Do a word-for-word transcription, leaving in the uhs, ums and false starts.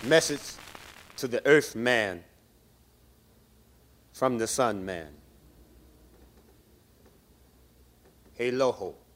Message to the earth man from the sun man. Eloho.